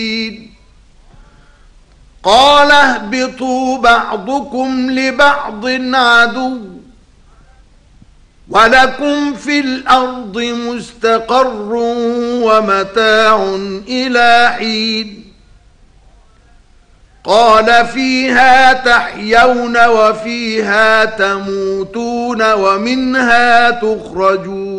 قال اهبطوا بعضكم لبعض عدو ولكم في الأرض مستقر ومتاع إلى حين قال فيها تحيون وفيها تموتون ومنها تخرجون